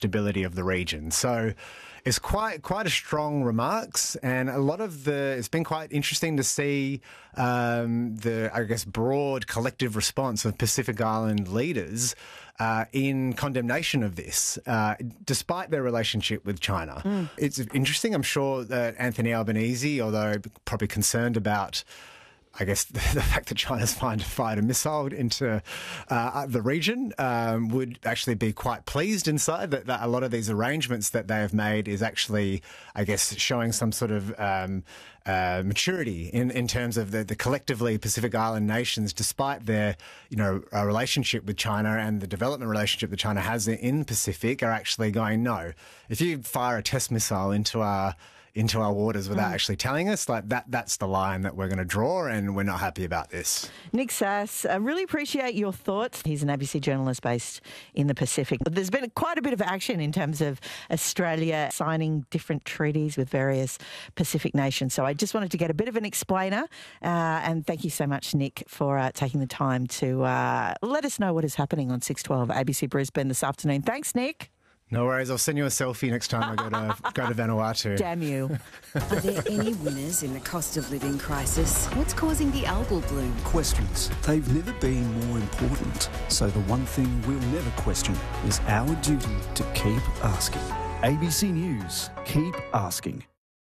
stability of the region. So it's quite a strong remarks, and it's been quite interesting to see the broad collective response of Pacific Island leaders in condemnation of this, despite their relationship with China. It's interesting. I'm sure that Anthony Albanese, although probably concerned about the fact that China's fired a missile into the region, would actually be quite pleased inside that a lot of these arrangements that they have made is actually, showing some sort of maturity in terms of the collectively Pacific Island nations, despite their relationship with China and the development relationship that China has in the Pacific, are actually going, no, if you fire a test missile into our waters without actually telling us, that's the line that we're going to draw, and we're not happy about this. Nick Sass, I really appreciate your thoughts. He's an ABC journalist based in the Pacific. There's been quite a bit of action in terms of Australia signing different treaties with various Pacific nations. So I just wanted to get a bit of an explainer, and thank you so much, Nick, for taking the time to let us know what is happening on 612 ABC Brisbane this afternoon. Thanks, Nick. No worries. I'll send you a selfie next time I go to Vanuatu. Damn you. Are there any winners in the cost of living crisis? What's causing the algal bloom? Questions. They've never been more important. So the one thing we'll never question is our duty to keep asking. ABC News. Keep asking.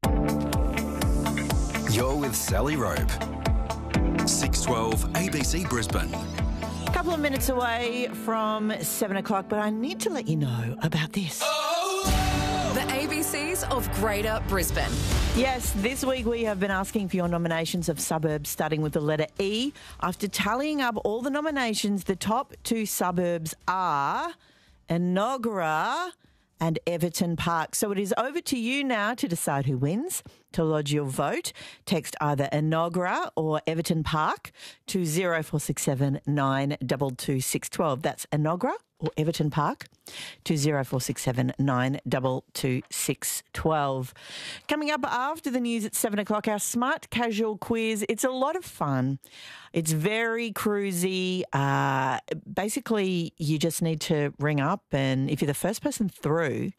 You're with Sally Rope. 612 ABC Brisbane. Couple of minutes away from 7 o'clock, but I need to let you know about this. The ABCs of Greater Brisbane. Yes, this week we have been asking for your nominations of suburbs starting with the letter E. After tallying up all the nominations, the top two suburbs are Enoggera and Everton Park. So it is over to you now to decide who wins. To lodge your vote, text either Enoggera or Everton Park to 0467 922 612. That's Enoggera or Everton Park to 0467 922 612. Coming up after the news at 7 o'clock, our Smart Casual quiz. It's a lot of fun. It's very cruisy. Basically, you just need to ring up, and if you're the first person through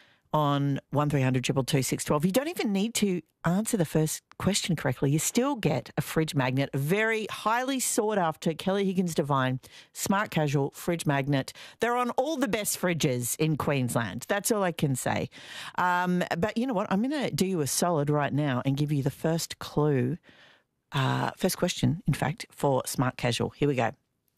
on 1300 222 612, you don't even need to answer the first question correctly. You still get a fridge magnet, a very highly sought after Kelly Higgins Devine Smart Casual fridge magnet. They're on all the best fridges in Queensland. That's all I can say. But you know what? I'm going to do you a solid right now and give you the first clue, first question, in fact, for Smart Casual. Here we go.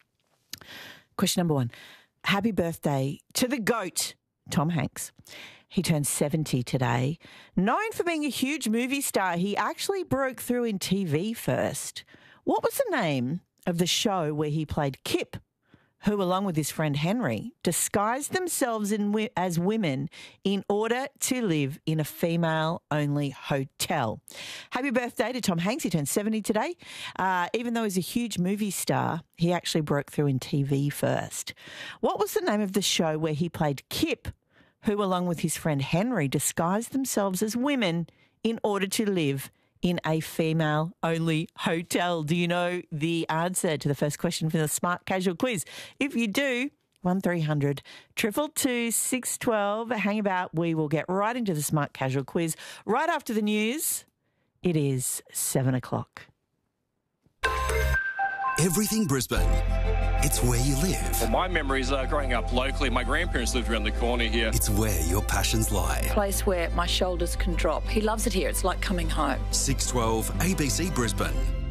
Question number 1. Happy birthday to the GOAT, Tom Hanks. He turned 70 today. Known for being a huge movie star, he actually broke through in TV first. What was the name of the show where he played Kip, who, along with his friend Henry, disguised themselves as women in order to live in a female-only hotel? Happy birthday to Tom Hanks. He turned 70 today. Even though he's a huge movie star, he actually broke through in TV first. What was the name of the show where he played Kip, who, along with his friend Henry, disguised themselves as women in order to live in a female-only hotel? Do you know the answer to the first question for the Smart Casual quiz? If you do, 1300 222 612. Hang about. We will get right into the Smart Casual quiz right after the news. It is 7 o'clock. Everything Brisbane. It's where you live. Well, my memories are growing up locally. My grandparents lived around the corner here. It's where your passions lie. Place where my shoulders can drop. He loves it here. It's like coming home. 612 ABC Brisbane.